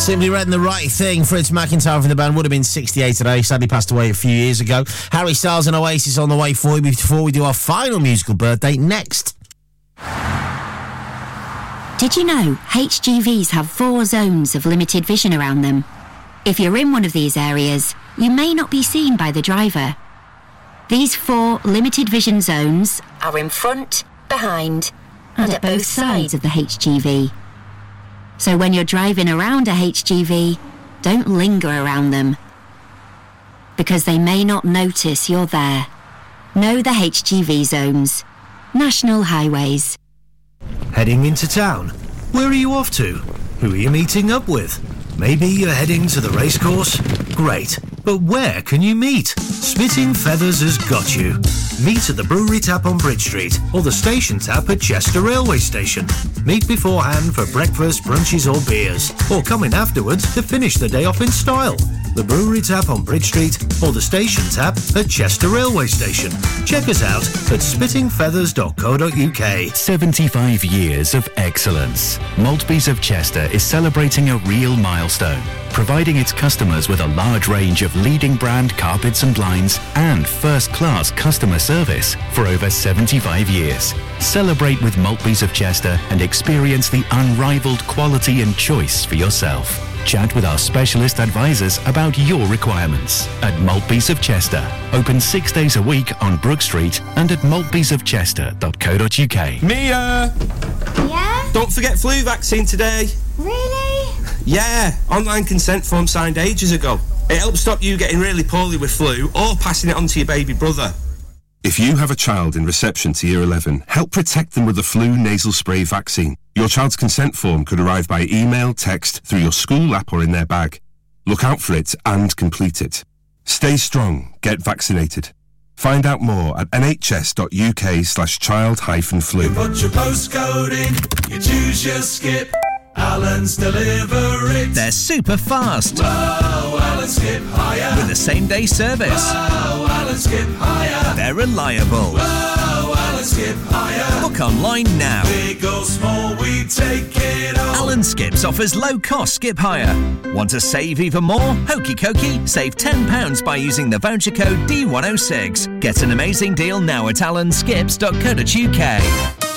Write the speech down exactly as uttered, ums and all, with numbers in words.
Simply Red and The Right Thing. Fritz McIntyre from the band would have been sixty-eight today. Sadly passed away a few years ago. Harry Styles and Oasis on the way for you before we do our final musical birthday next. Did you know H G Vs have four zones of limited vision around them? If you're in one of these areas, you may not be seen by the driver. These four limited vision zones are in front, behind, and at both sides of the H G V. So when you're driving around a H G V, don't linger around them, because they may not notice you're there. Know the H G V zones. National Highways. Heading into town? Where are you off to? Who are you meeting up with? Maybe you're heading to the racecourse? Great, but where can you meet? Spitting Feathers has got you. Meet at the Brewery Tap on Bridge Street or the Station Tap at Chester Railway Station. Meet beforehand for breakfast, brunches or beers, or come in afterwards to finish the day off in style. The Brewery Tap on Bridge Street or the Station Tap at Chester Railway Station. Check us out at spitting feathers dot co dot uk. seventy-five years of excellence. Maltby's of Chester is celebrating a real milestone, providing its customers with a large range of leading brand carpets and blinds and first-class customer service for over seventy-five years. Celebrate with Maltby's of Chester and experience the unrivaled quality and choice for yourself. Chat with our specialist advisors about your requirements at Maltby's of Chester. Open six days a week on Brook Street and at maltbys of chester dot co dot uk. Mia! Yeah? Don't forget flu vaccine today. Really? Yeah, online consent form signed ages ago. It helps stop you getting really poorly with flu or passing it on to your baby brother. If you have a child in reception to year eleven, help protect them with the flu nasal spray vaccine. Your child's consent form could arrive by email, text, through your school app or in their bag. Look out for it and complete it. Stay strong, get vaccinated. Find out more at nhs.uk slash child hyphen flu. You put your postcode in, you choose your skip. Alan's deliver it. They're super fast. Whoa, Alan Skip Hire. With the same day service. Whoa, Alan Skip Hire. They're reliable. Whoa, Alan Skip Hire. Book online now. Big or small, we take it all. Alan Skips offers low-cost skip hire. Want to save even more? Hokey cokey, save ten pounds by using the voucher code D one oh six. Get an amazing deal now at alan skips dot co dot uk.